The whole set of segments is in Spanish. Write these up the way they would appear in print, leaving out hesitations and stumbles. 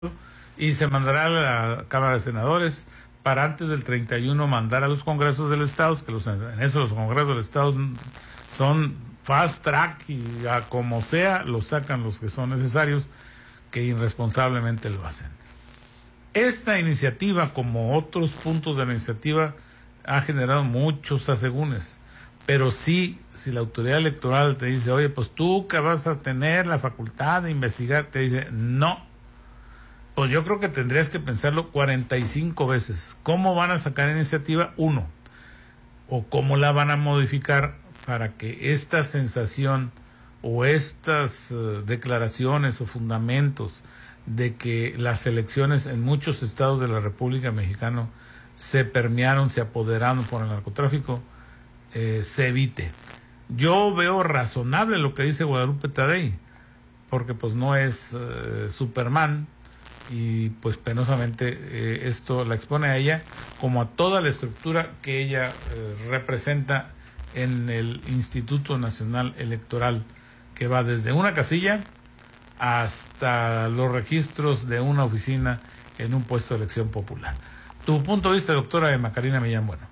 y se mandará a la Cámara de Senadores para antes del 31 mandar a los congresos del Estado, que en eso los congresos del Estado son fast track y a como sea lo sacan los que son necesarios, que irresponsablemente lo hacen. Esta iniciativa, como otros puntos de la iniciativa, ha generado muchos asegúnes, pero sí, si la autoridad electoral te dice, oye, pues tú que vas a tener la facultad de investigar, te dice, no, pues yo creo que tendrías que pensarlo 45 veces. ¿Cómo van a sacar iniciativa? Uno, o cómo la van a modificar para que esta sensación o estas declaraciones o fundamentos de que las elecciones en muchos estados de la República Mexicana se permearon, se apoderaron por el narcotráfico, se evite. Yo veo razonable lo que dice Guadalupe Tadei, porque pues no es Superman, y pues penosamente esto la expone a ella como a toda la estructura que ella representa en el Instituto Nacional Electoral, que va desde una casilla hasta los registros de una oficina en un puesto de elección popular. Tu punto de vista, doctora Emma Karina Millán Bueno.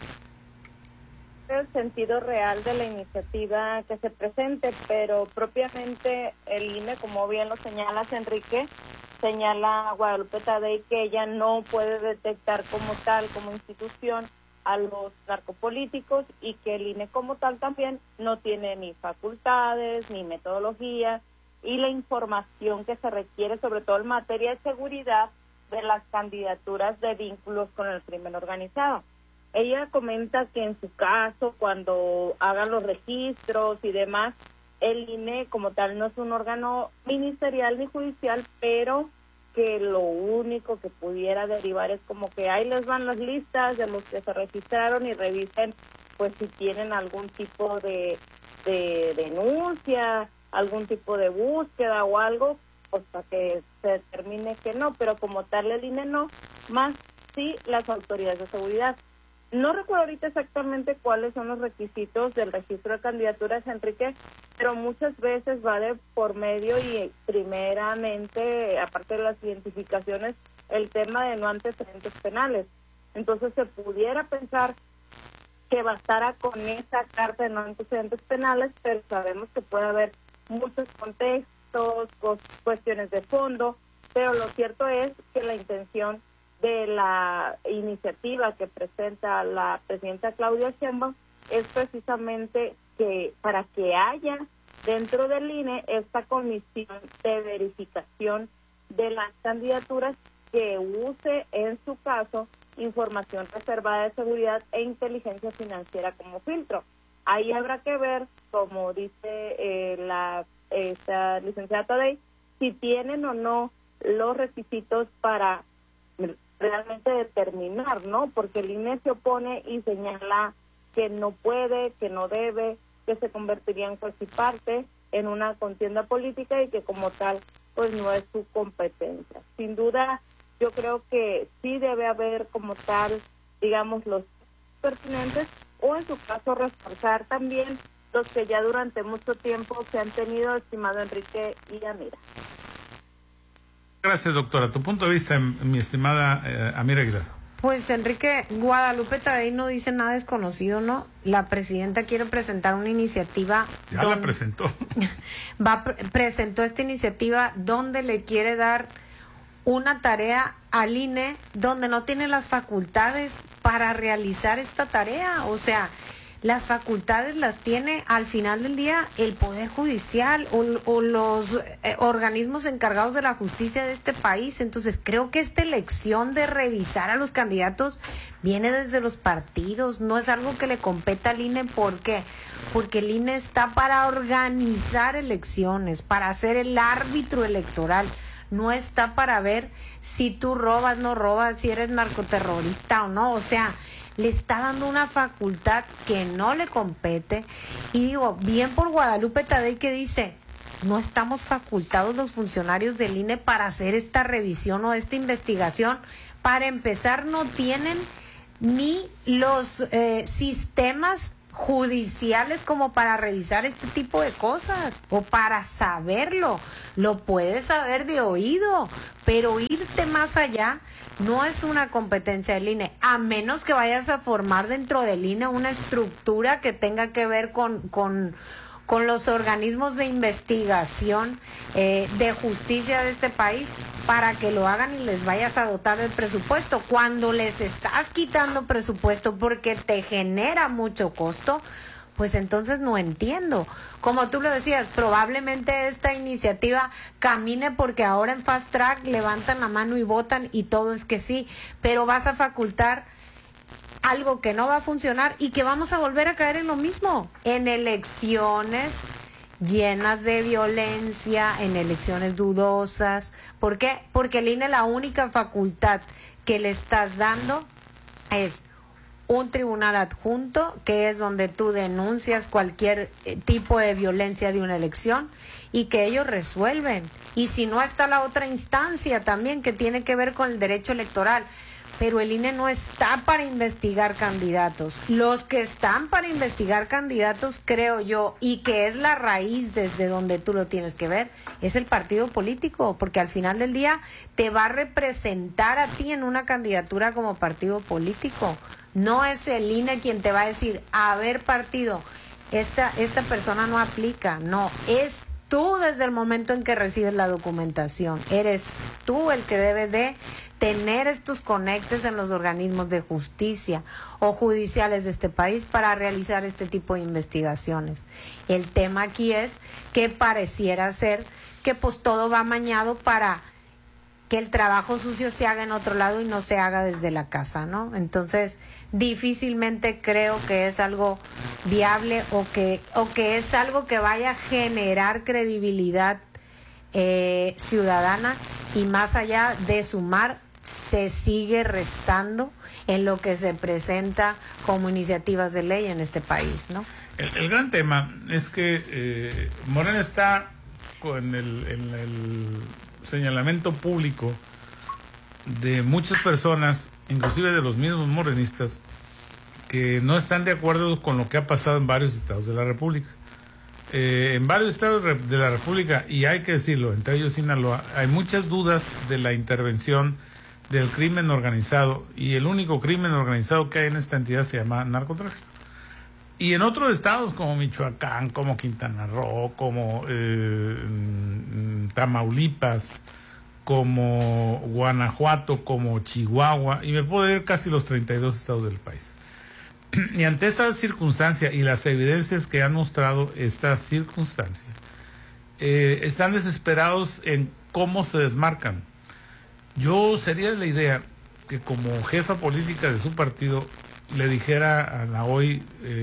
El sentido real de la iniciativa que se presente, pero propiamente el INE, como bien lo señalas, Enrique, señala a Guadalupe Tadei que ella no puede detectar como tal, como institución, a los narcopolíticos, y que el INE como tal también no tiene ni facultades, ni metodología, y la información que se requiere, sobre todo en materia de seguridad, de las candidaturas de vínculos con el crimen organizado. Ella comenta que en su caso, cuando hagan los registros y demás, el INE como tal no es un órgano ministerial ni judicial, pero que lo único que pudiera derivar es como que ahí les van las listas de los que se registraron y revisen pues si tienen algún tipo de denuncia, algún tipo de búsqueda o algo, pues para que se determine que no, pero como tal el INE no, más sí las autoridades de seguridad. No recuerdo ahorita exactamente cuáles son los requisitos del registro de candidaturas, Enrique, pero muchas veces va de por medio y primeramente, aparte de las identificaciones, el tema de no antecedentes penales. Entonces se pudiera pensar que bastara con esa carta de no antecedentes penales, pero sabemos que puede haber muchos contextos, cuestiones de fondo, pero lo cierto es que la intención de la iniciativa que presenta la presidenta Claudia Sheinbaum es precisamente que para que haya dentro del INE esta comisión de verificación de las candidaturas que use en su caso información reservada de seguridad e inteligencia financiera como filtro. Ahí habrá que ver, como dice esta licenciada Tadei, si tienen o no los requisitos para realmente determinar, ¿no? Porque el INE se opone y señala que no puede, que no debe, que se convertiría en juez y parte en una contienda política y que como tal, pues no es su competencia. Sin duda, yo creo que sí debe haber como tal, digamos, los pertinentes, o en su caso reforzar también los que ya durante mucho tiempo se han tenido, estimado Enrique y Amira. Gracias, doctora. Tu punto de vista, mi estimada Amira Aguilar. Pues, Enrique, Guadalupe Tadei no dice nada desconocido, ¿no? La presidenta quiere presentar una iniciativa. Ya la presentó. Presentó esta iniciativa donde le quiere dar una tarea al INE donde no tiene las facultades para realizar esta tarea. O sea, las facultades las tiene al final del día el Poder Judicial o los organismos encargados de la justicia de este país. Entonces creo que esta elección de revisar a los candidatos viene desde los partidos, no es algo que le compete al INE. ¿Por qué? Porque el INE está para organizar elecciones, para ser el árbitro electoral. No está para ver si tú robas, no robas, si eres narcoterrorista o no. O sea, le está dando una facultad que no le compete. Y digo, bien por Guadalupe Tadei, que dice, no estamos facultados los funcionarios del INE para hacer esta revisión o esta investigación. Para empezar, no tienen ni los sistemas judiciales como para revisar este tipo de cosas o para saberlo. Lo puedes saber de oído, pero irte más allá no es una competencia del INE, a menos que vayas a formar dentro del INE una estructura que tenga que ver con los organismos de investigación de justicia de este país, para que lo hagan y les vayas a dotar del presupuesto. Cuando les estás quitando presupuesto porque te genera mucho costo, pues entonces no entiendo. Como tú lo decías, probablemente esta iniciativa camine porque ahora en Fast Track levantan la mano y votan y todo es que sí, pero vas a facultar algo que no va a funcionar y que vamos a volver a caer en lo mismo, en elecciones llenas de violencia, en elecciones dudosas. ¿Por qué? Porque el INE, la única facultad que le estás dando es un tribunal adjunto, que es donde tú denuncias cualquier tipo de violencia de una elección y que ellos resuelven. Y si no, está la otra instancia también que tiene que ver con el derecho electoral. Pero el INE no está para investigar candidatos. Los que están para investigar candidatos, creo yo, y que es la raíz desde donde tú lo tienes que ver, es el partido político, porque al final del día te va a representar a ti en una candidatura como partido político. No es el INE quien te va a decir, a ver, partido, esta persona no aplica. No, es tú desde el momento en que recibes la documentación. Eres tú el que debe de tener estos conectes en los organismos de justicia o judiciales de este país para realizar este tipo de investigaciones. El tema aquí es que pareciera ser que pues todo va amañado para que el trabajo sucio se haga en otro lado y no se haga desde la casa, ¿no? Entonces, difícilmente creo que es algo viable o que es algo que vaya a generar credibilidad ciudadana, y más allá de sumar, se sigue restando en lo que se presenta como iniciativas de ley en este país, ¿no? El gran tema es que Morena está con el señalamiento público de muchas personas, inclusive de los mismos morenistas, que no están de acuerdo con lo que ha pasado en varios estados de la República. En varios estados de la República, y hay que decirlo, entre ellos Sinaloa, hay muchas dudas de la intervención del crimen organizado, y el único crimen organizado que hay en esta entidad se llama narcotráfico. Y en otros estados como Michoacán, como Quintana Roo, como Tamaulipas, como Guanajuato, como Chihuahua, y me puedo ir casi los 32 estados del país. Y ante esa circunstancia y las evidencias que han mostrado esta circunstancia, están desesperados en cómo se desmarcan. Yo sería de la idea que como jefa política de su partido le dijera a la hoy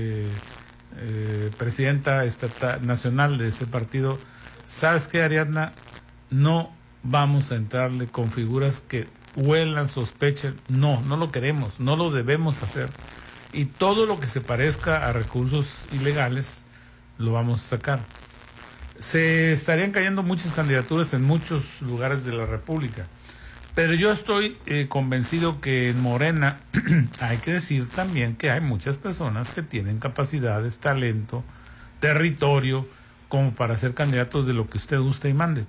presidenta nacional de ese partido, ¿sabes qué, Ariadna? No vamos a entrarle con figuras que huelan, sospechen. No lo queremos, no lo debemos hacer. Y todo lo que se parezca a recursos ilegales lo vamos a sacar. Se estarían cayendo muchas candidaturas en muchos lugares de la República. Pero yo estoy convencido que en Morena hay que decir también que hay muchas personas que tienen capacidades, talento, territorio, como para ser candidatos de lo que usted guste y mande.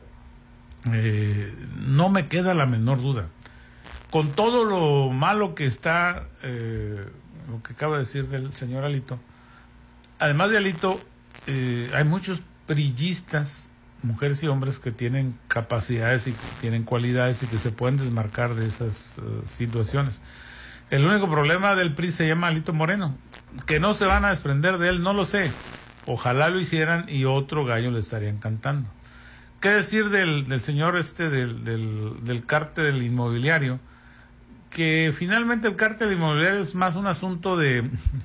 No me queda la menor duda. Con todo lo malo que está, lo que acaba de decir del señor Alito, además de Alito, hay muchos priistas, mujeres y hombres que tienen capacidades y que tienen cualidades y que se pueden desmarcar de esas situaciones. El único problema del PRI se llama Alito Moreno. Que no se van a desprender de él, no lo sé. Ojalá lo hicieran y otro gallo le estarían cantando. ¿Qué decir del señor del cártel inmobiliario? Que finalmente el cártel inmobiliario es más un asunto de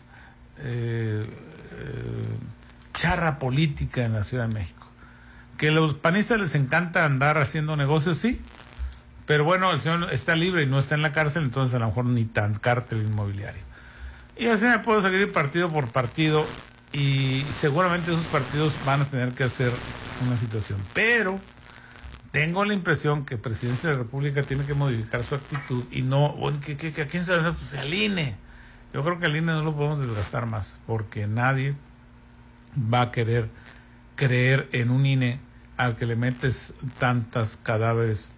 charra política en la Ciudad de México. Que a los panistas les encanta andar haciendo negocios, sí, pero bueno, el señor está libre y no está en la cárcel, entonces a lo mejor ni tan cártel inmobiliario. Y así me puedo seguir partido por partido, y seguramente esos partidos van a tener que hacer una situación. Pero tengo la impresión que Presidencia de la República tiene que modificar su actitud y no, ¿a quién se le pues al INE? Yo creo que el INE no lo podemos desgastar más, porque nadie va a querer creer en un INE al que le metes tantas cadáveres